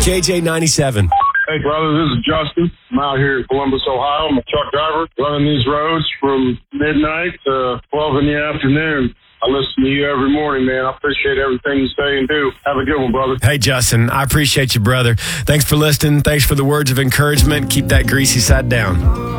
JJ97. Hey, brother, this is Justin. I'm out here in Columbus, Ohio. I'm a truck driver running these roads from midnight to 12 in the afternoon. I listen to you every morning, man. I appreciate everything you say and do. Have a good one, brother. Hey, Justin, I appreciate you, brother. Thanks for listening. Thanks for the words of encouragement. Keep that greasy side down.